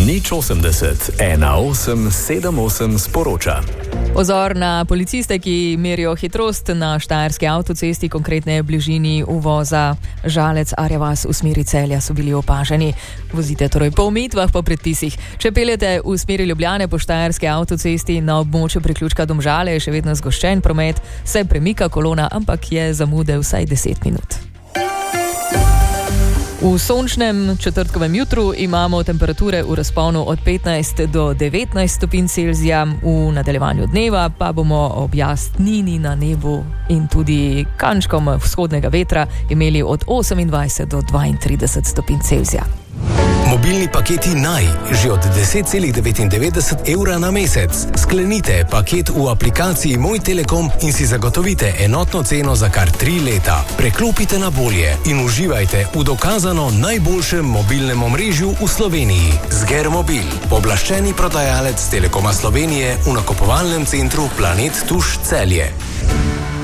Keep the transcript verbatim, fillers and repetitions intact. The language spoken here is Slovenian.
Nič osemdeset, ena osem sedem osem sporoča. Pozor na policiste, ki merijo hitrost na štajerski avtocesti, konkretne bližini uvoza Žalec-Arja vas v smeri Celja so bili opaženi. Vozite torej po omejitvah, po predpisih. Če peljete v smeri Ljubljane po štajerski avtocesti na območju priključka Domžale, je še vedno zgoščen promet, se premika kolona, ampak je zamude vsaj deset minut. V sončnem četrtkovem jutru imamo temperature v razponu od petnajst do devetnajst stopinj Celzija, v nadaljevanju dneva pa bomo ob jasnini na nebu in tudi kančkom vzhodnega vetra imeli od osemindvajset do dvaintrideset stopinj Celzija. Mobilni paketi Naj, že od deset celih devetindevetdeset evra na mesec. Sklenite paket v aplikaciji Moj Telekom in si zagotovite enotno ceno za kar tri leta. Preklopite na bolje in uživajte v dokazano najboljšem mobilnem omrežju v Sloveniji. Zgermobil, pooblaščeni prodajalec Telekoma Slovenije v nakupovalnem centru Planet Tuš Celje.